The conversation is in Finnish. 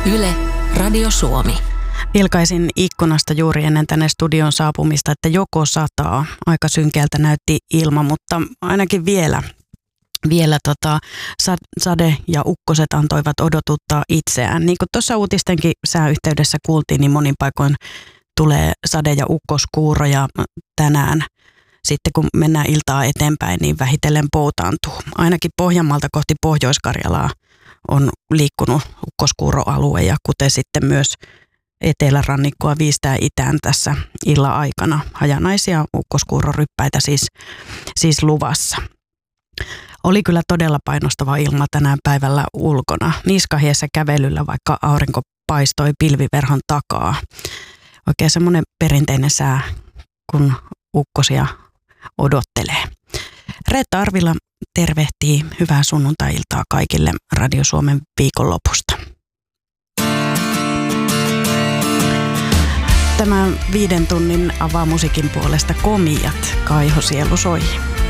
Yle, Radio Suomi. Vilkaisin ikkunasta juuri ennen tänne studion saapumista, että joko sataa. Aika synkeältä näytti ilma, mutta ainakin vielä sade ja ukkoset antoivat odotuttaa itseään. Niin kuin tuossa uutistenkin sääyhteydessä kuultiin, niin monin paikoin tulee sade- ja ukkoskuuroja tänään. Sitten kun mennään iltaa eteenpäin, niin vähitellen poutaantuu. Ainakin Pohjanmaalta kohti Pohjois-Karjalaa on liikkunut ukkoskuuroalue ja kuten sitten myös etelärannikkoa viistää itään tässä illan aikana. Hajanaisia ukkoskuuroryppäitä siis luvassa. Oli kyllä todella painostava ilma tänään päivällä ulkona. Niskahiessä kävelyllä, vaikka aurinko paistoi pilviverhon takaa. Oikein semmoinen perinteinen sää, kun ukkosia odottelee. Reetta Arvila tervehtii hyvää sunnuntai-iltaa kaikille Radio Suomen viikonlopusta. Tämä 5 tunnin avaa musiikin puolesta Komiat, Kaiho sielu soi.